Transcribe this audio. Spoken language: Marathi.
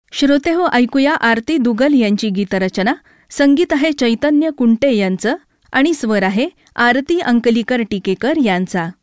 श्रोते हो, ऐकूया आरती दुगल यांची गीतरचना. संगीत आहे चैतन्य कुंटे यांचं आणि स्वर आहे आरती अंकलीकर टिकेकर यांचा.